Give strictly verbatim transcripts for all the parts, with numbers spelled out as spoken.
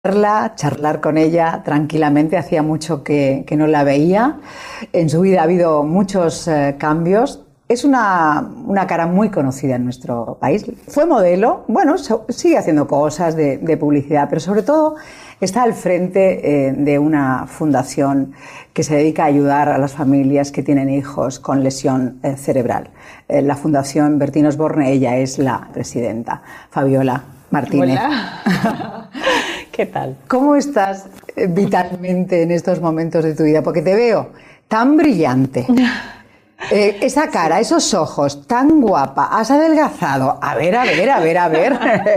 verla, charlar con ella tranquilamente. Hacía mucho que, que no la veía. En su vida ha habido muchos eh, cambios. Es una, una cara muy conocida en nuestro país. Fue modelo, bueno, so, sigue haciendo cosas de, de publicidad, pero sobre todo está al frente eh, de una fundación que se dedica a ayudar a las familias que tienen hijos con lesión eh, cerebral. Eh, la Fundación Bertín Osborne, ella es la presidenta. Fabiola Martínez. Hola. ¿Qué tal? ¿Cómo estás vitalmente en estos momentos de tu vida? Porque te veo tan brillante. Eh, esa cara, sí. Esos ojos, tan guapa, has adelgazado. A ver, a ver, a ver, a ver.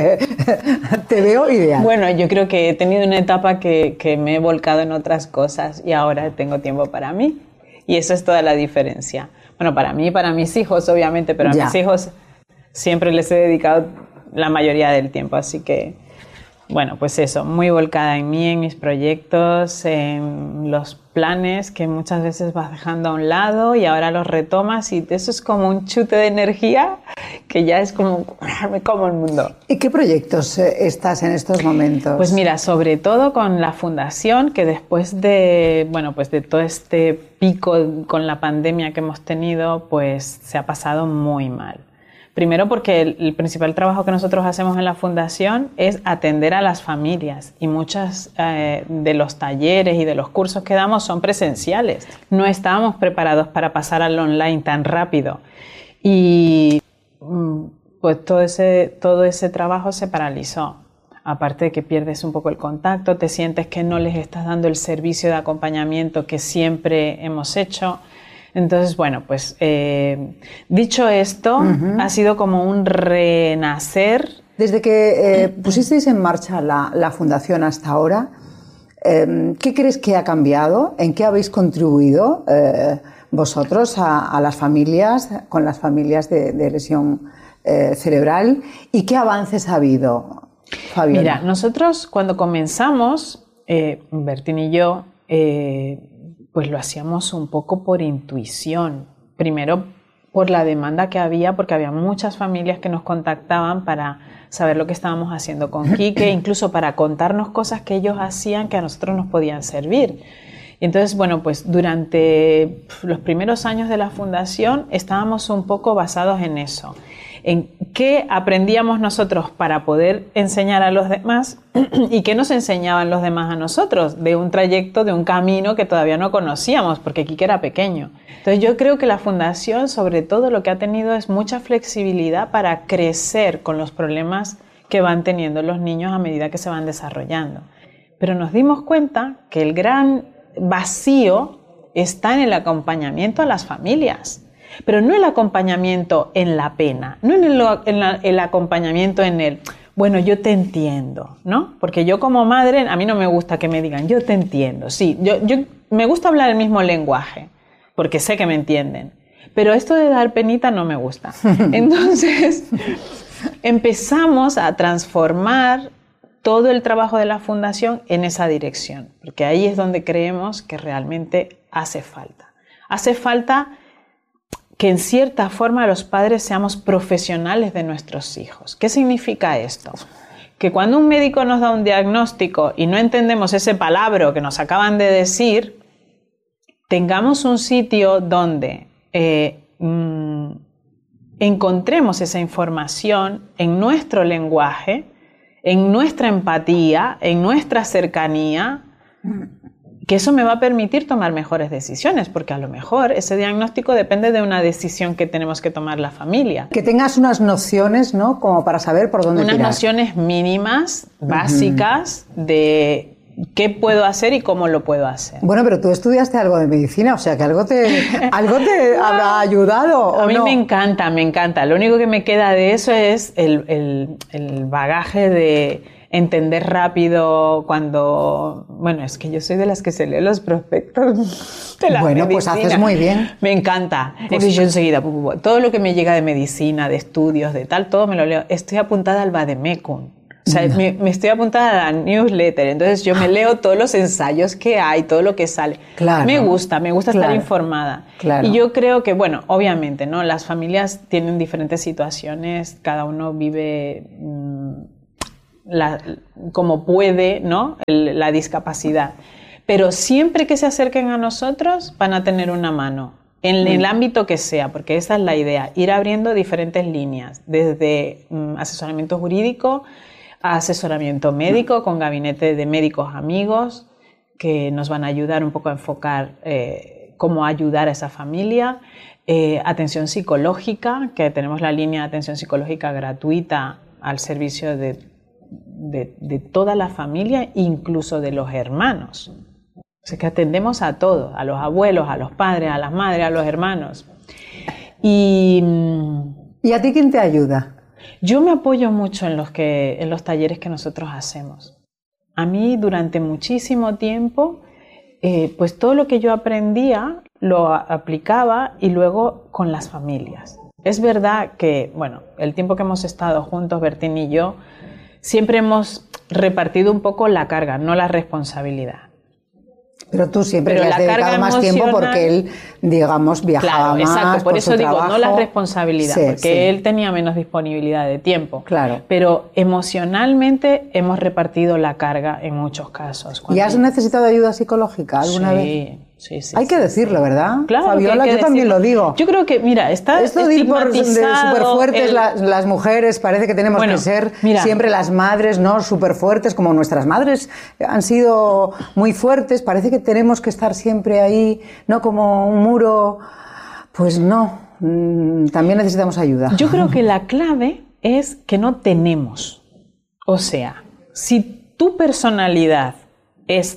Te veo ideal. Bueno, yo creo que he tenido una etapa que, que me he volcado en otras cosas y ahora tengo tiempo para mí. Y eso es toda la diferencia. Bueno, para mí y para mis hijos, obviamente, pero a ya. mis hijos siempre les he dedicado la mayoría del tiempo. Así que, bueno, pues eso, muy volcada en mí, en mis proyectos, en los planes que muchas veces vas dejando a un lado y ahora los retomas y eso es como un chute de energía que ya es como, me como el mundo. ¿Y qué proyectos estás en estos momentos? Pues mira, sobre todo con la fundación, que después de, bueno, pues de todo este pico con la pandemia que hemos tenido, pues se ha pasado muy mal. Primero porque el, el principal trabajo que nosotros hacemos en la fundación es atender a las familias y muchos eh, de los talleres y de los cursos que damos son presenciales. No estábamos preparados para pasar al online tan rápido y pues todo ese, todo ese trabajo se paralizó. Aparte de que pierdes un poco el contacto, te sientes que no les estás dando el servicio de acompañamiento que siempre hemos hecho. Entonces, bueno, pues eh, dicho esto, uh-huh. ha sido como un renacer. Desde que eh, pusisteis en marcha la, la fundación hasta ahora, eh, ¿qué crees que ha cambiado? ¿En qué habéis contribuido eh, vosotros a, a las familias, con las familias de, de lesión eh, cerebral? ¿Y qué avances ha habido, Fabiola? Mira, nosotros cuando comenzamos, eh, Bertín y yo, eh, pues lo hacíamos un poco por intuición. Primero por la demanda que había, porque había muchas familias que nos contactaban para saber lo que estábamos haciendo con Quique, incluso para contarnos cosas que ellos hacían que a nosotros nos podían servir. Y entonces, bueno, pues durante los primeros años de la fundación estábamos un poco basados en eso. En qué aprendíamos nosotros para poder enseñar a los demás y qué nos enseñaban los demás a nosotros de un trayecto, de un camino que todavía no conocíamos porque Quique era pequeño. Entonces yo creo que la fundación sobre todo lo que ha tenido es mucha flexibilidad para crecer con los problemas que van teniendo los niños a medida que se van desarrollando. Pero nos dimos cuenta que el gran vacío está en el acompañamiento a las familias. Pero no el acompañamiento en la pena, no en el, en la, el acompañamiento en el, bueno, yo te entiendo, ¿no? Porque yo como madre, a mí no me gusta que me digan, yo te entiendo. Sí, yo, yo me gusta hablar el mismo lenguaje, porque sé que me entienden. Pero esto de dar penita no me gusta. Entonces, empezamos a transformar todo el trabajo de la fundación en esa dirección, porque ahí es donde creemos que realmente hace falta. Hace falta que en cierta forma los padres seamos profesionales de nuestros hijos. ¿Qué significa esto? Que cuando un médico nos da un diagnóstico y no entendemos ese palabra que nos acaban de decir, tengamos un sitio donde eh, mmm, encontremos esa información en nuestro lenguaje, en nuestra empatía, en nuestra cercanía, que eso me va a permitir tomar mejores decisiones, porque a lo mejor ese diagnóstico depende de una decisión que tenemos que tomar la familia. Que tengas unas nociones, ¿no? Como para saber por dónde unas tirar. Unas nociones mínimas, básicas, uh-huh. de qué puedo hacer y cómo lo puedo hacer. Bueno, pero tú estudiaste algo de medicina, o sea que algo te, algo te habrá ayudado, ¿o A mí no? me encanta, me encanta. Lo único que me queda de eso es el, el, el bagaje de entender rápido cuando... Bueno, es que yo soy de las que se lee los prospectos de la Bueno, medicina. pues haces muy bien. Me encanta. Pues Entonces yo enseguida, todo lo que me llega de medicina, de estudios, de tal, todo me lo leo. Estoy apuntada al Vademecum. O sea, no. me, me estoy apuntada a la newsletter. Entonces yo me leo todos los ensayos que hay, todo lo que sale. Claro. Me gusta, me gusta claro. estar informada. Claro. Y yo creo que, bueno, obviamente, ¿no? Las familias tienen diferentes situaciones, cada uno vive... Mmm, la, como puede, ¿no? El, la discapacidad. Pero siempre que se acerquen a nosotros van a tener una mano, en mm. el ámbito que sea, porque esa es la idea, ir abriendo diferentes líneas, desde um, asesoramiento jurídico a asesoramiento médico, con gabinete de médicos amigos, que nos van a ayudar un poco a enfocar eh, cómo ayudar a esa familia, eh, atención psicológica, que tenemos la línea de atención psicológica gratuita al servicio de, de, de toda la familia, incluso de los hermanos. O sea, que atendemos a todos, a los abuelos, a los padres, a las madres, a los hermanos. Y, ¿Y a ti quién te ayuda? Yo me apoyo mucho en los, que, en los talleres que nosotros hacemos. A mí durante muchísimo tiempo, eh, pues todo lo que yo aprendía lo aplicaba y luego con las familias. Es verdad que, bueno, el tiempo que hemos estado juntos, Bertín y yo, siempre hemos repartido un poco la carga, no la responsabilidad. Pero tú siempre le has dedicado más tiempo porque él, digamos, viajaba claro, más. Exacto, por, por eso digo, trabajo. No la responsabilidad, sí, porque sí. él tenía menos disponibilidad de tiempo. Claro. Pero emocionalmente hemos repartido la carga en muchos casos. ¿Y has necesitado ayuda psicológica alguna sí, vez? Sí, sí. Hay sí, que decirlo, sí. ¿verdad? Claro, Fabiola, yo decirlo. también lo digo. Yo creo que, mira, está esto de ir por de súper fuertes el... las, las mujeres, parece que tenemos bueno, que ser mira. siempre las madres, ¿no? Súper fuertes, como nuestras madres han sido muy fuertes, parece que tenemos que estar siempre ahí, ¿no? Como un muro. Pues no, también necesitamos ayuda. Yo creo que la clave es que no tenemos. O sea, si tu personalidad es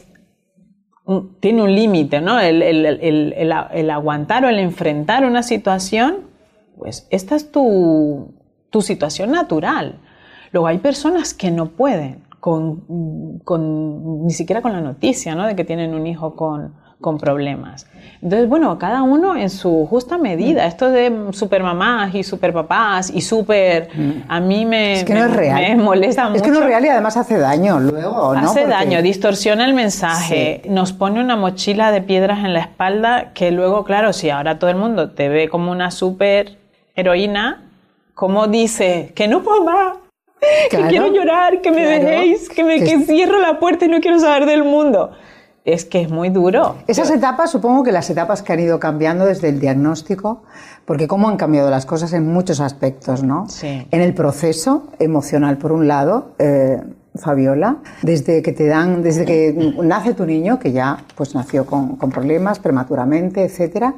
tiene un límite, ¿no? El, el, el, el, el aguantar o el enfrentar una situación, pues esta es tu, tu situación natural. Luego hay personas que no pueden, con, con, ni siquiera con la noticia, ¿no? De que tienen un hijo con, con problemas. Entonces, bueno, cada uno en su justa medida. Mm. Esto de supermamás y superpapás y super... Mm. A mí me, es que me, no es real. me molesta es mucho. Es que no es real y además hace daño luego, ¿no? Hace Porque... daño, distorsiona el mensaje, sí. Nos pone una mochila de piedras en la espalda que luego, claro, si ahora todo el mundo te ve como una super heroína, ¿cómo dice que no puedo más? Claro, que quiero llorar, que me claro, dejéis, que, me, que, que cierro la puerta y no quiero saber del mundo. Es que es muy duro. Esas etapas, supongo que las etapas que han ido cambiando desde el diagnóstico, porque cómo han cambiado las cosas en muchos aspectos, ¿no? Sí. En el proceso emocional, por un lado, eh, Fabiola, desde que te dan, desde que nace tu niño, que ya pues nació con, con problemas prematuramente, etcétera.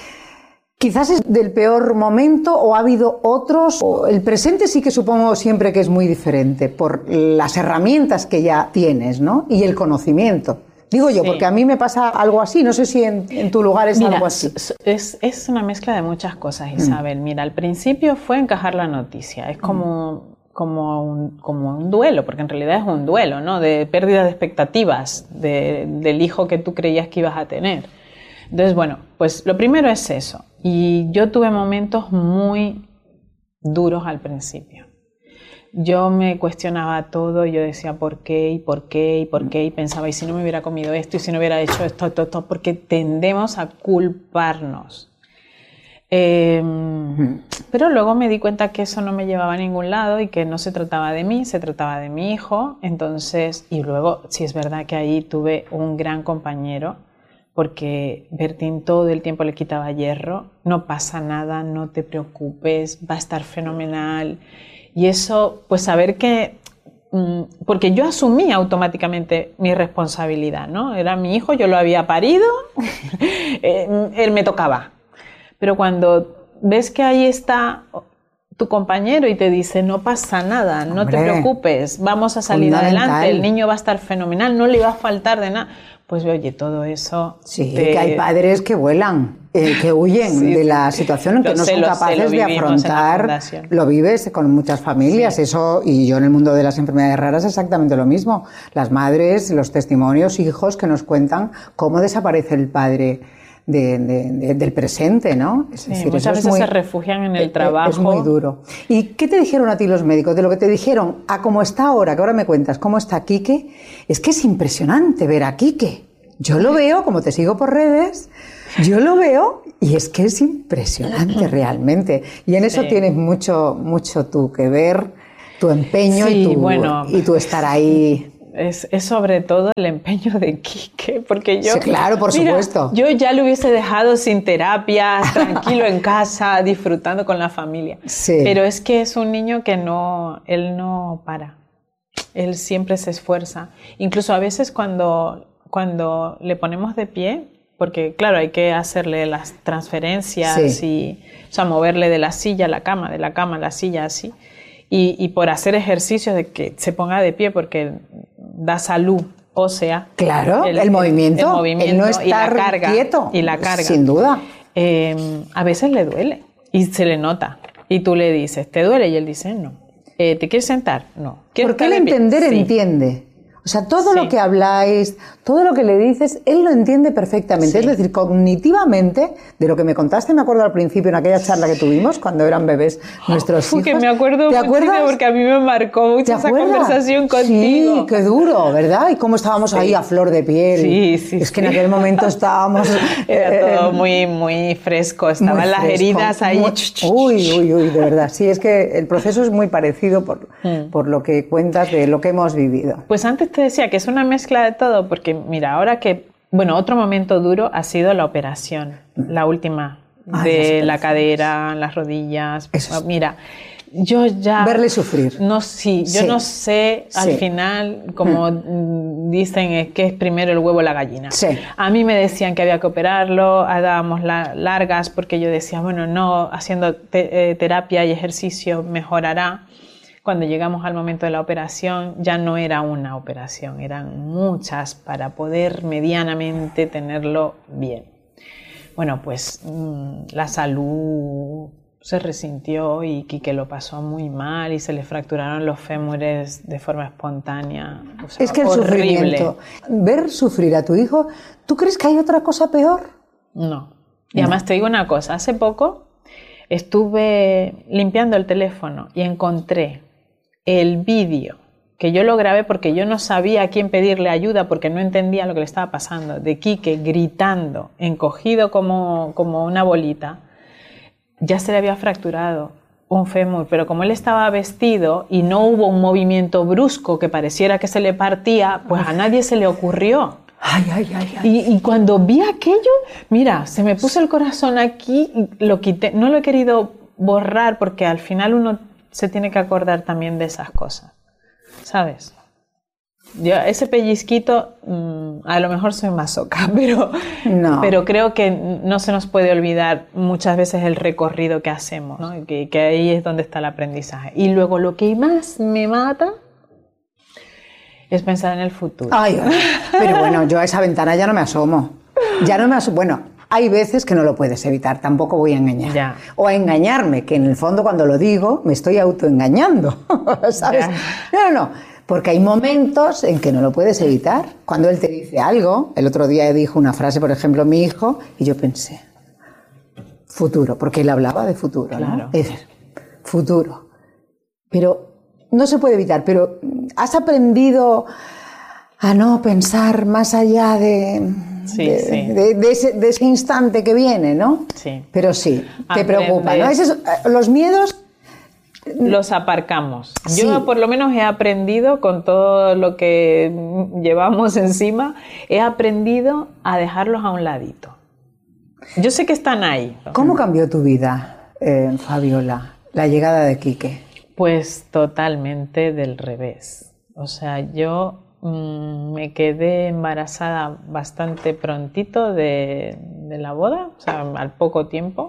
Quizás es del peor momento o ha habido otros. O el presente sí que supongo siempre que es muy diferente por las herramientas que ya tienes, ¿no? Y el conocimiento. Digo yo, sí. Porque a mí me pasa algo así, no sé si en, en tu lugar es Mira, algo así. Es, es una mezcla de muchas cosas, Isabel. Mm. Mira, al principio fue encajar la noticia, es como, mm. como, un, como un duelo, porque en realidad es un duelo, ¿no? De pérdida de expectativas de, del hijo que tú creías que ibas a tener. Entonces, bueno, pues lo primero es eso. Y yo tuve momentos muy duros al principio. Yo me cuestionaba todo, yo decía por qué y por qué y por qué y pensaba y si no me hubiera comido esto y si no hubiera hecho esto, esto, esto, porque tendemos a culparnos. Eh, pero luego me di cuenta que eso no me llevaba a ningún lado y que no se trataba de mí, se trataba de mi hijo. Entonces, y luego sí es verdad que ahí tuve un gran compañero porque Bertín todo el tiempo le quitaba hierro, no pasa nada, no te preocupes, va a estar fenomenal. Y eso, pues saber que, porque yo asumí automáticamente mi responsabilidad, ¿no? Era mi hijo, yo lo había parido, él me tocaba. Pero cuando ves que ahí está tu compañero y te dice, no pasa nada, no Hombre, te preocupes, vamos a salir adelante, el niño va a estar fenomenal, no le va a faltar de nada. Pues oye, todo eso... Sí, te... que hay padres que vuelan, eh, que huyen sí, de la situación en que no sé, son capaces sé, de afrontar. Lo vives con muchas familias, sí. Eso, y yo en el mundo de las enfermedades raras es exactamente lo mismo. Las madres, los testimonios, hijos que nos cuentan cómo desaparece el padre de, de, de, del presente, ¿no? Es sí, decir, muchas eso veces es muy, se refugian en el trabajo. Es muy duro. ¿Y qué te dijeron a ti los médicos? De lo que te dijeron a cómo está ahora, que ahora me cuentas cómo está Quique, es que es impresionante ver a Quique. Yo lo veo, como te sigo por redes, yo lo veo y es que es impresionante realmente. Y en eso sí. Tienes mucho, mucho tú que ver. tu empeño sí, y, tu, bueno, y tu estar ahí. Es, es sobre todo el empeño de Quique, porque yo... Sí, claro, por mira, supuesto. Yo ya lo hubiese dejado sin terapias, tranquilo en casa, disfrutando con la familia. Sí. Pero es que es un niño que no, él no para. Él siempre se esfuerza. Incluso a veces cuando, cuando le ponemos de pie, porque claro, hay que hacerle las transferencias sí. y, o sea, moverle de la silla a la cama, de la cama a la silla, así. Y, y por hacer ejercicios de que se ponga de pie porque da salud ósea. Claro, el, el movimiento, el movimiento el no estar y la carga, quieto, y la carga. Sin duda. Eh, a veces le duele y se le nota. Y tú le dices, ¿te duele? Y él dice, no. Eh, ¿Te quieres sentar? No. Porque él entender sí. entiende. O sea, todo sí. lo que habláis, todo lo que le dices, él lo entiende perfectamente. Sí. Es decir, cognitivamente, de lo que me contaste, me acuerdo al principio en aquella charla que tuvimos cuando eran bebés nuestros hijos. Que me acuerdo ¿Te acuerdas? Porque a mí me marcó mucho esa conversación contigo. Sí, qué duro, ¿verdad? Y cómo estábamos sí. ahí a flor de piel. Sí, sí. Es que sí. en aquel momento estábamos... Era eh, todo muy, muy fresco. Estaban muy las fresco, heridas ahí. Muy, uy, uy, uy, de verdad. Sí, es que el proceso es muy parecido por, mm. por lo que cuentas de lo que hemos vivido. Pues antes te decía que es una mezcla de todo, porque mira, ahora que, bueno, otro momento duro ha sido la operación, la última, Ay, de la cadera, las rodillas. Eso es. Mira, yo ya... Verle sufrir. No, sí, yo sí. no sé, al sí. final, como mm. dicen, es que es primero el huevo o la gallina. Sí. A mí me decían que había que operarlo, dábamos la, largas, porque yo decía, bueno, no, haciendo te, eh, terapia y ejercicio mejorará. Cuando llegamos al momento de la operación, ya no era una operación, eran muchas para poder medianamente tenerlo bien. Bueno, pues mmm, la salud se resintió y Quique lo pasó muy mal y se le fracturaron los fémures de forma espontánea. O sea, es que el horrible. Sufrimiento, ver sufrir a tu hijo, ¿tú crees que hay otra cosa peor? No. Y además no. te digo una cosa, hace poco estuve limpiando el teléfono y encontré el vídeo que yo lo grabé porque yo no sabía a quién pedirle ayuda porque no entendía lo que le estaba pasando, de Quique gritando, encogido como, como una bolita. Ya se le había fracturado un fémur, pero como él estaba vestido y no hubo un movimiento brusco que pareciera que se le partía, pues a nadie se le ocurrió. Ay, ay, ay, ay. Y, y cuando vi aquello, mira, se me puso el corazón aquí, lo quité, no lo he querido borrar porque al final uno se tiene que acordar también de esas cosas, ¿sabes? Yo, ese pellizquito, mmm, a lo mejor soy masoca, pero, no. pero creo que no se nos puede olvidar muchas veces el recorrido que hacemos, ¿no? que, que ahí es donde está el aprendizaje. Y luego lo que más me mata es pensar en el futuro. Ay, pero bueno, yo a esa ventana ya no me asomo. Ya no me asomo. Bueno, hay veces que no lo puedes evitar, tampoco voy a engañar. Ya. O a engañarme, que en el fondo cuando lo digo me estoy autoengañando, ¿sabes? Ya. No, no, porque hay momentos en que no lo puedes evitar. Cuando él te dice algo, el otro día dijo una frase, por ejemplo, mi hijo, y yo pensé, futuro, porque él hablaba de futuro, claro. ¿no? Es decir, futuro. Pero no se puede evitar, pero has aprendido a no pensar más allá de... Sí, de, sí. De, de, ese, de ese instante que viene, ¿no? Sí. Pero sí, te Aprendes. preocupa, ¿no? Esos, los miedos... Los aparcamos. Sí. Yo por lo menos he aprendido, con todo lo que llevamos encima, he aprendido a dejarlos a un ladito. Yo sé que están ahí. ¿Cómo cambió tu vida, eh, Fabiola, la llegada de Quique? Pues totalmente del revés. O sea, yo... me quedé embarazada bastante prontito de, de la boda, o sea, al poco tiempo.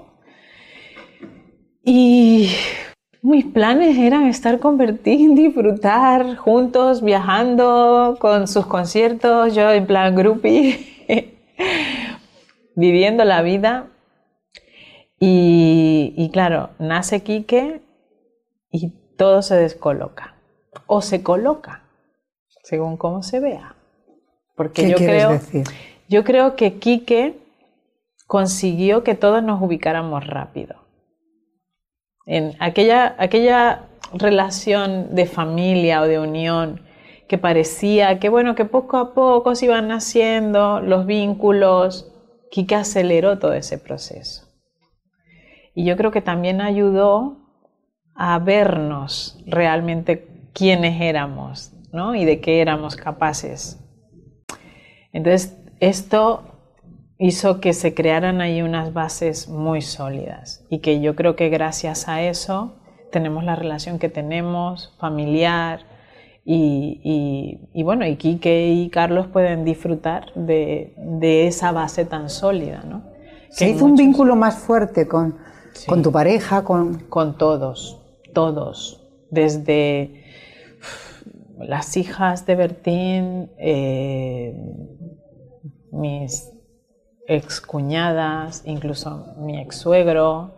Y mis planes eran estar con Bertín, disfrutar juntos, viajando con sus conciertos, yo en plan groupie, viviendo la vida. Y, y claro, nace Quique y todo se descoloca, o se coloca, según cómo se vea. Porque ¿Qué yo quieres creo, decir? Yo creo que Quique consiguió que todos nos ubicáramos rápido. En aquella, aquella relación de familia o de unión que parecía que, bueno, que poco a poco se iban naciendo los vínculos, Quique aceleró todo ese proceso. Y yo creo que también ayudó a vernos realmente quiénes éramos, ¿no? Y de qué éramos capaces. Entonces, esto hizo que se crearan ahí unas bases muy sólidas y que yo creo que gracias a eso tenemos la relación que tenemos, familiar, y, y, y bueno, y Quique y Carlos pueden disfrutar de, de esa base tan sólida, ¿no? ¿Se hizo muchos... un vínculo más fuerte con, sí. con tu pareja? Con... con todos, todos, desde las hijas de Bertín, eh, mis excuñadas, incluso mi ex-suegro.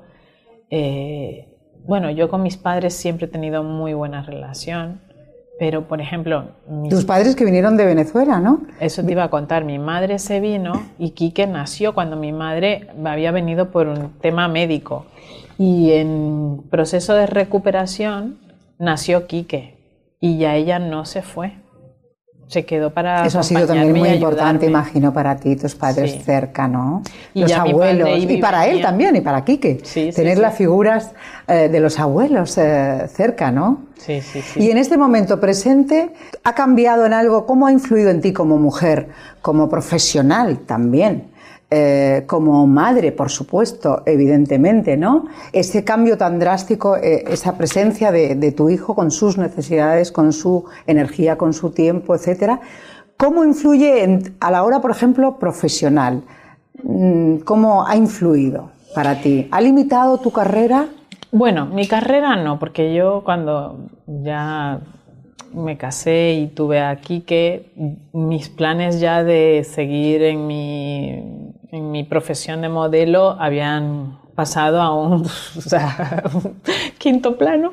Eh, bueno, yo con mis padres siempre he tenido muy buena relación, pero, por ejemplo... Mis... Tus padres que vinieron de Venezuela, ¿no? Eso te iba a contar. Mi madre se vino y Quique nació cuando mi madre había venido por un tema médico. Y en proceso de recuperación nació Quique y ya ella no se fue. Se quedó para Eso ha sido también muy importante, imagino, para ti, tus padres sí. cerca, ¿no? Y los abuelos, y, y para él también, y para Quique. Sí, tener sí, las sí. figuras eh, de los abuelos eh, cerca, ¿no? Sí, sí, sí. Y en este momento presente, ¿ha cambiado en algo? ¿Cómo ha influido en ti como mujer, como profesional también? Eh, como madre, por supuesto, evidentemente, ¿no? Ese cambio tan drástico, eh, esa presencia de, de tu hijo con sus necesidades, con su energía, con su tiempo, etcétera. ¿Cómo influye en, a la hora, por ejemplo, profesional? ¿Cómo ha influido para ti? ¿Ha limitado tu carrera? Bueno, mi carrera no, porque yo cuando ya me casé y tuve a Quique, mis planes ya de seguir en mi en mi profesión de modelo habían pasado a un, o sea, un quinto plano,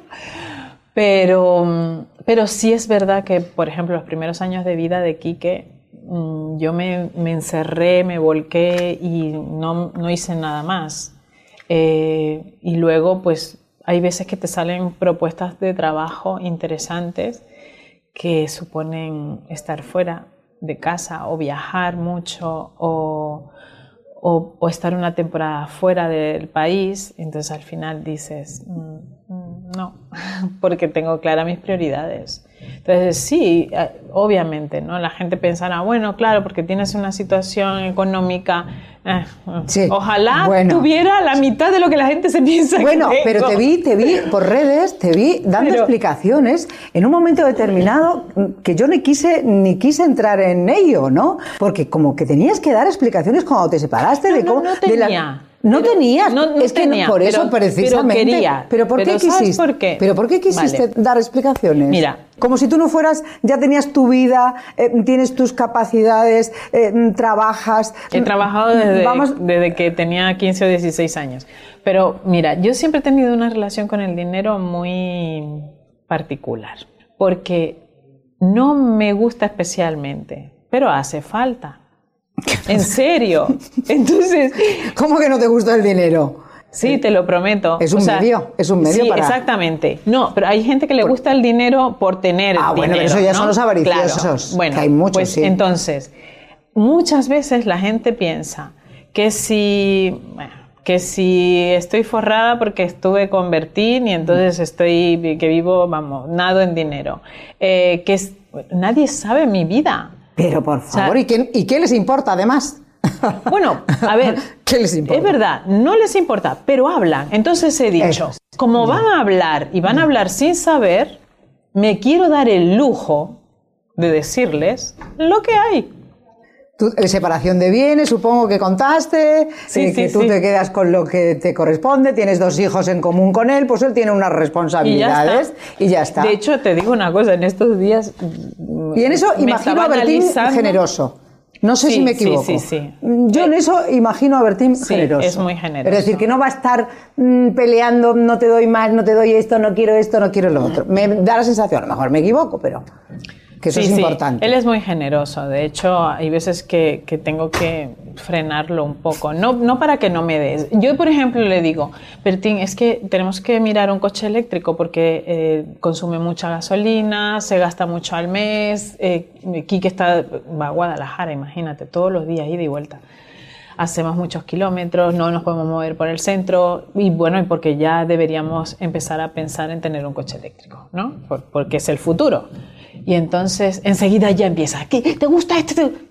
pero, pero sí es verdad que, por ejemplo, los primeros años de vida de Quique, yo me, me encerré, me volqué y no, no hice nada más. Eh, y luego, pues, hay veces que te salen propuestas de trabajo interesantes que suponen estar fuera de casa o viajar mucho o... O, o estar una temporada fuera del país, entonces al final dices, mm, no, porque tengo claras mis prioridades. Entonces sí, obviamente, ¿no? La gente pensará, bueno, claro, porque tienes una situación económica, eh, sí, ojalá bueno. tuviera la mitad de lo que la gente se piensa bueno, que tengo. Pero te vi, te vi por redes, te vi dando pero, explicaciones en un momento determinado que yo ni quise, ni quise entrar en ello, ¿no? Porque como que tenías que dar explicaciones cuando te separaste no, de cómo... No, no tenía. De la, No pero, tenías, no, no es que tenía, no, por eso pero, precisamente. Pero quería. ¿Pero por pero qué quisiste? ¿sabes por qué? ¿Pero por qué quisiste vale. dar explicaciones? Mira. Como si tú no fueras, ya tenías tu vida, eh, tienes tus capacidades, eh, trabajas. He trabajado desde, Vamos... desde que tenía quince o dieciséis años. Pero mira, yo siempre he tenido una relación con el dinero muy particular, porque no me gusta especialmente, pero hace falta. ¿En serio? Entonces, ¿cómo que no te gusta el dinero? Sí, te lo prometo. Es un o sea, medio, es un medio sí, para... exactamente. No, pero hay gente que le por... gusta el dinero por tener ah, dinero. bueno, eso ya ¿no? son los avariciosos, claro. Bueno, que hay muchos, pues sí. entonces, muchas veces la gente piensa que si... Bueno, que si estoy forrada porque estuve con Bertín y entonces estoy, que vivo, vamos, nado en dinero. Eh, que es, nadie sabe mi vida. Pero por favor, o sea, ¿y, qué, ¿y qué les importa además? Bueno, a ver, ¿qué les importa? Es verdad, no les importa, pero hablan. Entonces he dicho, Eso. como van a hablar y van a hablar sin saber, me quiero dar el lujo de decirles lo que hay. Tú, separación de bienes, supongo que contaste, sí, eh, sí, que tú sí. te quedas con lo que te corresponde, tienes dos hijos en común con él, pues él tiene unas responsabilidades y ya, y ya está. De hecho, te digo una cosa, en estos días... Y en eso imagino a Bertín generoso. No sé sí, si me equivoco. Sí, sí, sí. Yo en eso imagino a Bertín sí, generoso. Es muy generoso. Es decir, que no va a estar mmm, peleando, no te doy más, no te doy esto, no quiero esto, no quiero lo otro. Me da la sensación, a lo mejor me equivoco, pero que eso sí, es sí. importante. Él es muy generoso. De hecho, hay veces que, que tengo que frenarlo un poco. No, no para que no me des. Yo, por ejemplo, le digo, Bertín, es que tenemos que mirar un coche eléctrico porque eh, consume mucha gasolina, se gasta mucho al mes. Eh, Quique está, va a Guadalajara, imagínate, todos los días, ida y vuelta. hacemos muchos kilómetros, no nos podemos mover por el centro y bueno, y porque ya deberíamos empezar a pensar en tener un coche eléctrico, ¿no? Por, porque es el futuro. Y entonces enseguida ya empieza, ¿qué? ¿Te gusta esto?